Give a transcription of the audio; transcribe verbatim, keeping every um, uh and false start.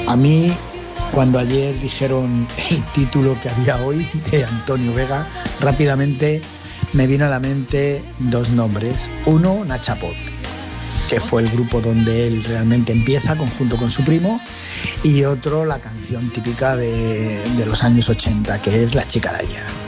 A mí, cuando ayer dijeron el título que había hoy de Antonio Vega, rápidamente me vino a la mente dos nombres. Uno, Nachapot, que fue el grupo donde él realmente empieza, conjunto con su primo, y otro, la canción típica de, de los años ochenta, que es La chica de ayer.